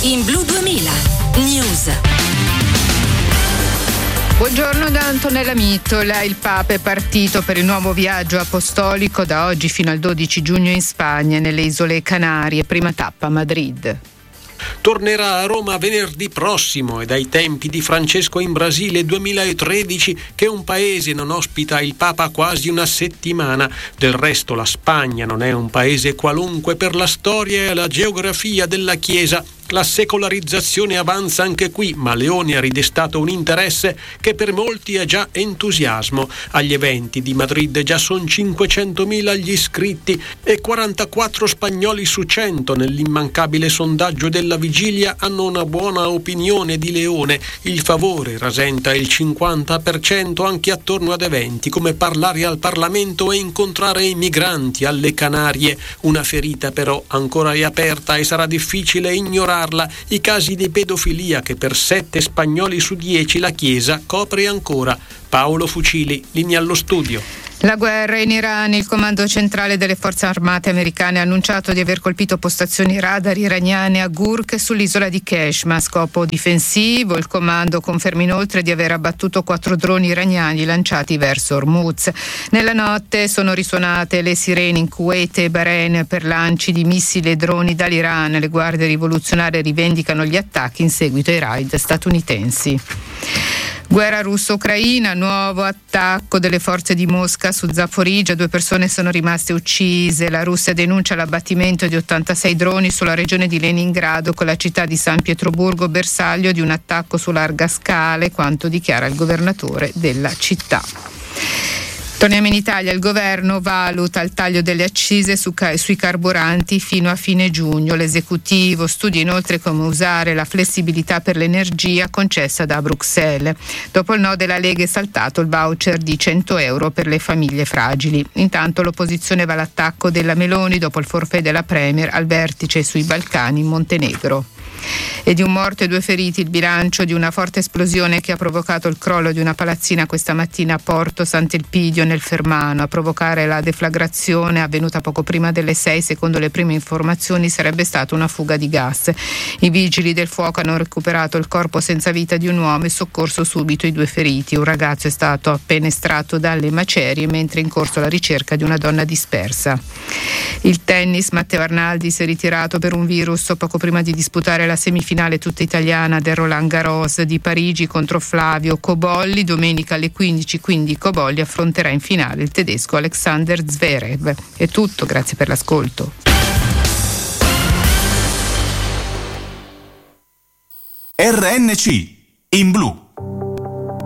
In Blu 2000 News. Buongiorno da Antonella Mittola. Il Papa è partito per il nuovo viaggio apostolico da oggi fino al 12 giugno in Spagna, nelle isole Canarie, prima tappa Madrid. Tornerà a Roma venerdì prossimo e dai tempi di Francesco in Brasile 2013 che un paese non ospita il Papa quasi una settimana. Del resto la Spagna non è un paese qualunque per la storia e la geografia della Chiesa. La secolarizzazione avanza anche qui, ma Leone ha ridestato un interesse che per molti è già entusiasmo. Agli eventi di Madrid già sono 500.000 gli iscritti e 44 spagnoli su 100 nell'immancabile sondaggio della vigilia hanno una buona opinione di Leone. Il favore rasenta il 50% anche attorno ad eventi come parlare al Parlamento e incontrare i migranti alle Canarie. Una ferita però ancora è aperta e sarà difficile ignorare i casi di pedofilia che per 7 spagnoli su 10 la Chiesa copre ancora. Paolo Fucili, linea allo studio. La guerra in Iran. Il comando centrale delle forze armate americane ha annunciato di aver colpito postazioni radar iraniane a Gurk sull'isola di Keshma a scopo difensivo. Il comando conferma inoltre di aver abbattuto 4 droni iraniani lanciati verso Hormuz. Nella notte sono risuonate le sirene in Kuwait e Bahrain per lanci di missili e droni dall'Iran. Le guardie rivoluzionarie rivendicano gli attacchi in seguito ai raid statunitensi. Guerra russo-ucraina, nuovo attacco delle forze di Mosca su Zaporizhzhia, 2 persone sono rimaste uccise. La Russia denuncia l'abbattimento di 86 droni sulla regione di Leningrado con la città di San Pietroburgo bersaglio di un attacco su larga scala, quanto dichiara il governatore della città. Torniamo in Italia. Il governo valuta il taglio delle accise sui carburanti fino a fine giugno. L'esecutivo studia inoltre come usare la flessibilità per l'energia concessa da Bruxelles. Dopo il no della Lega è saltato il voucher di 100 euro per le famiglie fragili. Intanto l'opposizione va all'attacco della Meloni dopo il forfait della Premier al vertice sui Balcani in Montenegro. E di un morto e 2 feriti il bilancio di una forte esplosione che ha provocato il crollo di una palazzina questa mattina a Porto Sant'Elpidio nel Fermano. A provocare la deflagrazione, avvenuta poco prima delle 6, secondo le prime informazioni sarebbe stata una fuga di gas. I vigili del fuoco hanno recuperato il corpo senza vita di un uomo e soccorso subito i 2 feriti. Un ragazzo è stato appena estratto dalle macerie mentre è in corso la ricerca di una donna dispersa. Il tennis. Matteo Arnaldi si è ritirato per un virus poco prima di disputare la semifinale tutta italiana del Roland Garros di Parigi contro Flavio Cobolli. Domenica alle 15, quindi Cobolli affronterà in finale il tedesco Alexander Zverev. È tutto, grazie per l'ascolto. RNC in blu.